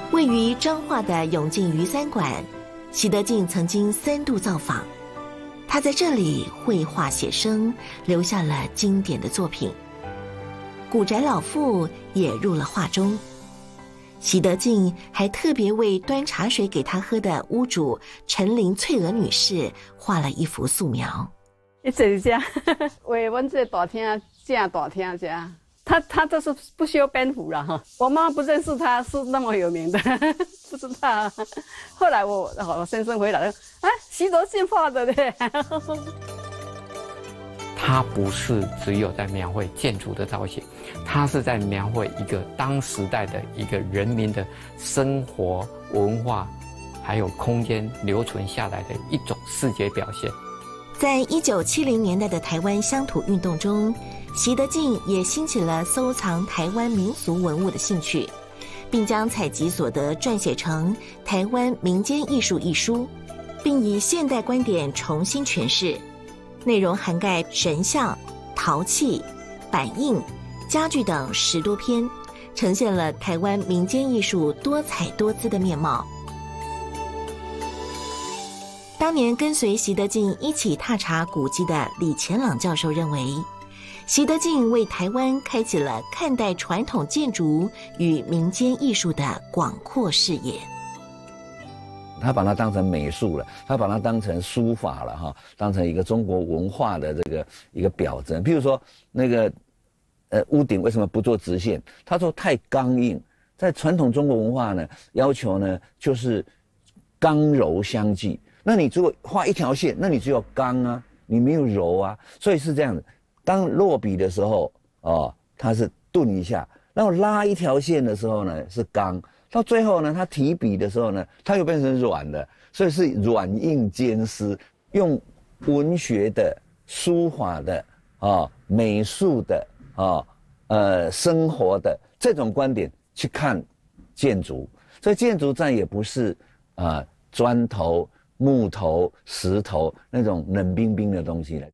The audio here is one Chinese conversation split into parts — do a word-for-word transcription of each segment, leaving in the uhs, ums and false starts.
位于彰化的永靖渔三馆，习得进曾经三度造访。他在这里绘画写生，留下了经典的作品。古宅老妇也入了画中。习得进还特别为端茶水给他喝的屋主陈林翠娥女士画了一幅素描。 一直这样，为阮这大厅正大厅这样。他他这是不修边幅了哈，我妈妈不认识他是那么有名的，不知道。后来我我先生回来了，啊，习得进画的嘞。 他不是只有在描绘建筑的造型，他是在描绘一个当时代的一个人民的生活文化，还有空间留存下来的一种视觉表现。 在一九七零年代的台湾乡土运动中，习得进也兴起了收藏台湾民俗文物的兴趣，并将采集所得撰写成《台湾民间艺术》一书，并以现代观点重新诠释，内容涵盖神像、陶器、板印、家具等十多篇，呈现了台湾民间艺术多彩多姿的面貌。当年跟随习得进一起踏查古迹的李乾朗教授认为，习得进为台湾开启了看待传统建筑与民间艺术的广阔视野。 他把它当成美术了，他把它当成书法了哈，当成一个中国文化的这个一个表征。譬如说那个呃屋顶为什么不做直线？他说太刚硬，在传统中国文化呢，要求呢就是刚柔相济。那你如果画一条线，那你只有刚啊，你没有柔啊，所以是这样的。当落笔的时候，哦，它是顿一下，然后拉一条线的时候呢是刚，到最后呢，它提笔的时候呢，它又变成软的，所以是软硬兼施，用文学的、书法的、啊、哦、美术的、啊、哦、呃生活的这种观点去看建筑，所以建筑再也不是啊、呃、砖头、木头、石头那种冷冰冰的东西了。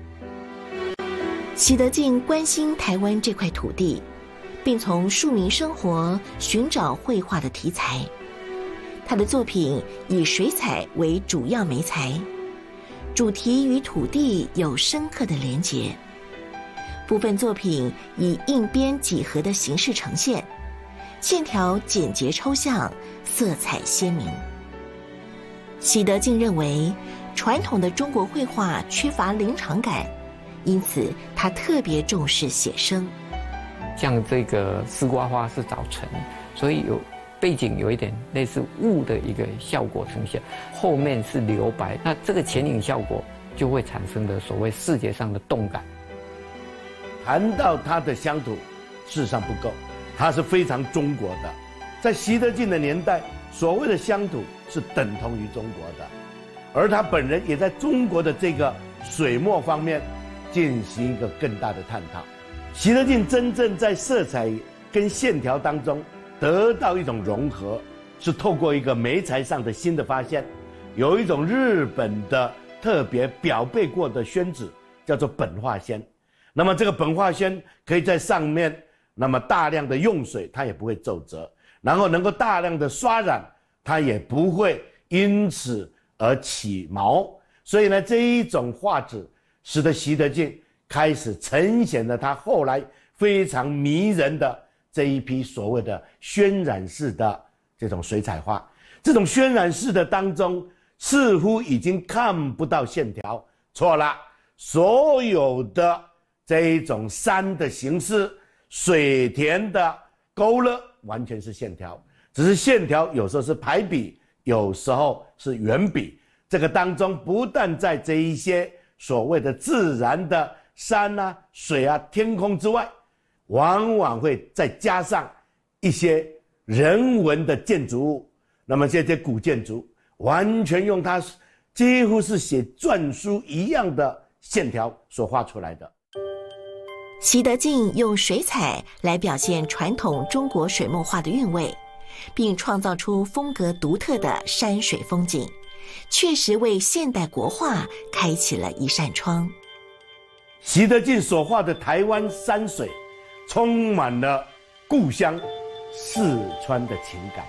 习得进关心台湾这块土地，并从庶民生活寻找绘画的题材。他的作品以水彩为主要媒材，主题与土地有深刻的连结。部分作品以硬边几何的形式呈现，线条简洁抽象，色彩鲜明。习得进认为，传统的中国绘画缺乏临场感，因此他特别重视写生。 像这个丝瓜花是早晨，所以有背景有一点类似雾的一个效果呈现，后面是留白，那这个前影效果就会产生的所谓视觉上的动感。 谈到他的乡土，事实上不够，他是非常中国的。在习得进的年代，所谓的乡土是等同于中国的，而他本人也在中国的这个水墨方面进行一个更大的探讨。习得进真正在色彩跟线条当中得到一种融合，是透过一个媒材上的新的发现。有一种日本的特别裱背过的宣纸，叫做本画宣。那么这个本画宣可以在上面，那么大量的用水，它也不会皱褶，然后能够大量的刷染，它也不会因此而起毛。所以呢，这一种画纸使得习得进开始呈现了他后来非常迷人的这一批所谓的渲染式的这种水彩画。这种渲染式的当中，似乎已经看不到线条，错了，所有的这一种山的形式、水田的勾勒，完全是线条，只是线条有时候是排比，有时候是圆比。这个当中不但在这一些所谓的自然的山啊、水啊、天空之外，往往会再加上一些人文的建筑物。那么这些古建筑完全用它几乎是写篆书一样的线条所画出来的。 习得进用水彩来表现传统中国水墨画的韵味，并创造出风格独特的山水风景，确实为现代国画开启了一扇窗。 习得进所画的台湾山水，充满了故乡四川的情感。